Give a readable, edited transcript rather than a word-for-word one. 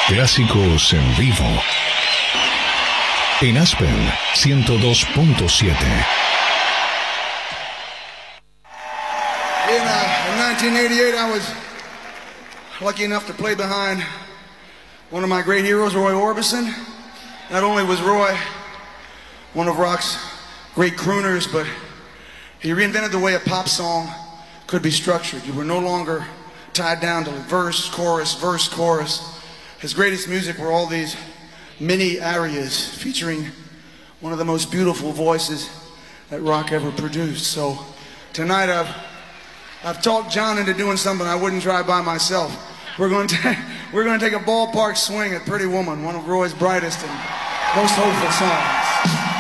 Clásicos en vivo. En Aspen 102.7. In 1988, I was lucky enough to play behind one of my great heroes, Roy Orbison. Not only was Roy one of rock's great crooners, but he reinvented the way a pop song could be structured. You were no longer tied down to verse, chorus. His greatest music were all these mini arias featuring one of the most beautiful voices that rock ever produced. So tonight I've talked John into doing something I wouldn't try by myself. We're going to take a ballpark swing at Pretty Woman, one of Roy's brightest and most hopeful songs.